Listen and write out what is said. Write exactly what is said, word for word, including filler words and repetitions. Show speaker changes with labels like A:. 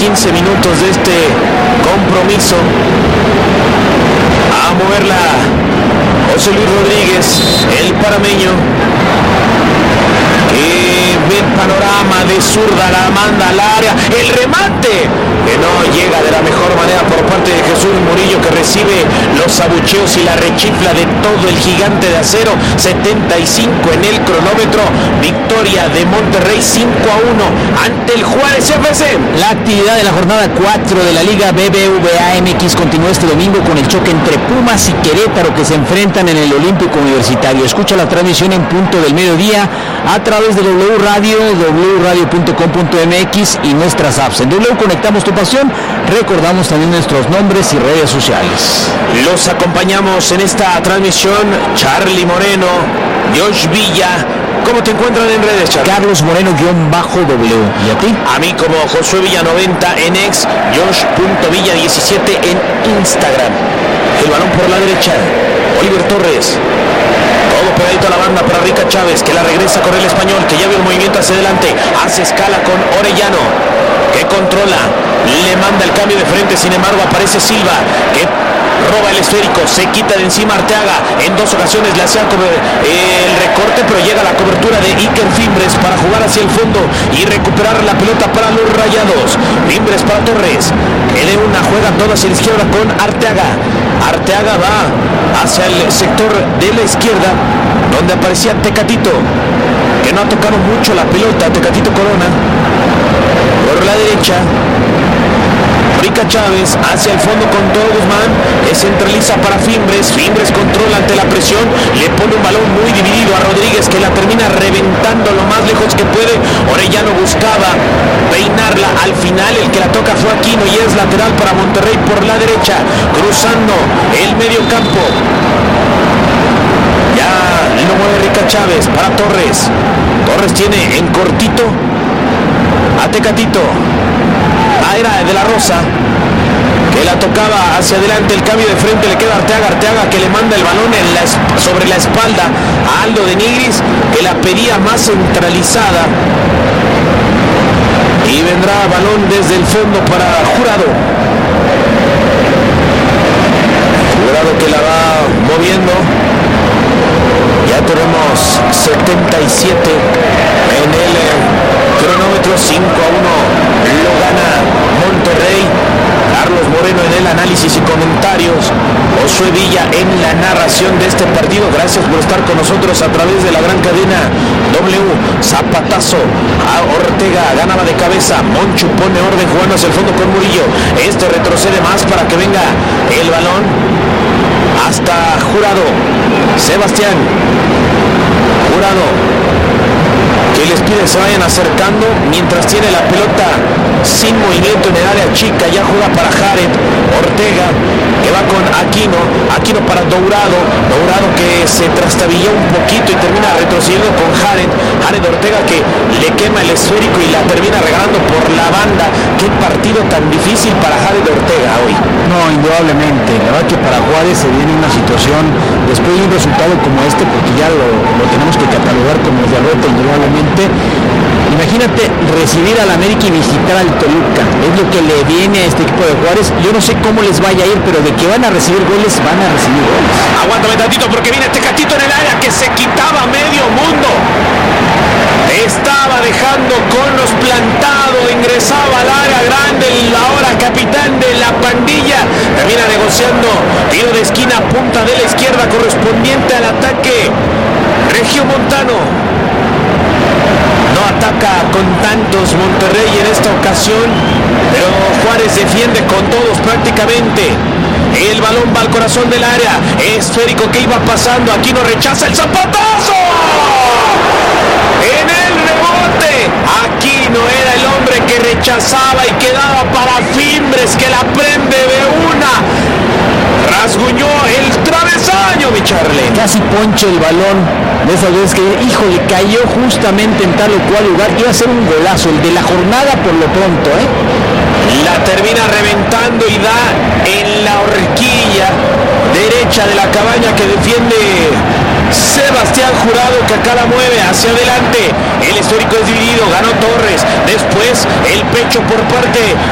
A: quince minutos de este compromiso. A moverla José Luis Rodríguez, el parameño, que ve el panorama de zurda, la manda al área, el remate que no llega de la mejor manera por parte de Jesús Murillo, que recibe los abucheos y la rechifla de todo el gigante de acero. Setenta y cinco en el cronómetro, victoria de Monterrey cinco a uno ante el Juárez F C.
B: La actividad de la jornada cuatro de la Liga B B V A M X continúa este domingo con el choque entre Pumas y Querétaro, que se enfrentan en el Olímpico Universitario. Escucha la transmisión en punto del mediodía a través de W Radio, w radio punto com punto m x y nuestras apps. En W conectamos tu pasión. Recordamos también nuestros nombres y redes sociales.
A: Los acompañamos en esta transmisión Charlie Moreno, Josh Villa. ¿Cómo te encuentran en redes, Charlie?
B: Carlos Moreno guión bajo W. ¿Y a ti?
A: A mí como Josué Villa noventa en X, Josh punto Villa diecisiete en Instagram. El balón por la derecha, Oliver Torres. Todo pegadito a la banda para Rica Chávez, que la regresa con el español, que ya vio el movimiento hacia adelante. Hace escala con Orellano, que controla, le manda el cambio de frente. Sin embargo aparece Silva, que roba el esférico, se quita de encima Arteaga. En dos ocasiones le hacía el recorte, pero llega la cobertura de Iker Fimbres para jugar hacia el fondo y recuperar la pelota para los Rayados. Fimbres para Torres, que de una juega toda hacia la izquierda con Arteaga. Arteaga va hacia el sector de la izquierda, donde aparecía Tecatito, que no ha tocado mucho la pelota. Tecatito Corona por la derecha, Rica Chávez hacia el fondo con todo Guzmán, que centraliza para Fimbres. Fimbres controla ante la presión, le pone un balón muy dividido a Rodríguez, que la termina reventando lo más lejos que puede. Orellano buscaba peinarla, al final el que la toca fue Aquino y es lateral para Monterrey por la derecha, cruzando el medio campo. Ya lo mueve Rica Chávez para Torres. Torres tiene en cortito a Tecatito. Ah, era de la Rosa, que la tocaba hacia adelante, el cambio de frente le queda a Arteaga. Arteaga que le manda el balón en la, sobre la espalda a Aldo de Nigris, que la pedía más centralizada. Y vendrá balón desde el fondo para Jurado. Jurado que la va moviendo. Ya tenemos setenta y siete en el cronómetro. Cinco a uno lo gana Monterrey. Carlos Moreno en el análisis y comentarios, Josué Villa en la narración de este partido. Gracias por estar con nosotros a través de la gran cadena W. Zapatazo a Ortega, ganaba de cabeza. Monchu pone orden jugando hacia el fondo con Murillo. Este retrocede más para que venga el balón hasta Jurado. Sebastián Jurado, que les pide se vayan acercando mientras tiene la pelota sin movimiento en el área chica. Ya juega para Jared. Ortega, que va con Aquino. Aquino para Dourado. Dourado que se trastabilló un poquito y termina retrocediendo con Jared. Jared Ortega, que le quema el esférico y la termina regalando por la banda. Qué partido tan difícil para Jared Ortega hoy.
B: No, indudablemente. La verdad que para Juárez se viene una situación después de un resultado como este, porque ya lo, lo tenemos que catalogar como derrota indudablemente. Imagínate recibir al América y visitar al Toluca. Es lo que le viene a este equipo de Juárez. Yo no sé cómo les vaya a ir, pero de que van a recibir goles, van a recibir goles.
A: Aguántame tantito porque viene Tecatito en el área, que se quitaba medio mundo. Estaba dejando con los plantados, ingresaba al área grande, el ahora capitán de la pandilla. Termina negociando tiro de esquina, punta de la izquierda correspondiente al ataque regiomontano. No ataca con tantos Monterrey en esta ocasión, pero Juárez defiende con todos prácticamente. El balón va al corazón del área, esférico que iba pasando, Aquino rechaza el zapatazo. En el rebote, Aquino era el hombre que rechazaba y quedaba para Fimbres, que la prende de una. Rasguñó el travesaño, mi Charlie.
B: Casi poncho el balón. De esas veces que, híjole, cayó justamente en tal o cual lugar. Iba a ser un golazo, el de la jornada por lo pronto, ¿eh?
A: La termina reventando y da en la horquilla derecha de la cabaña que defiende Sebastián Jurado, que acá la mueve hacia adelante. El esférico es dividido, ganó Torres. Después el pecho por parte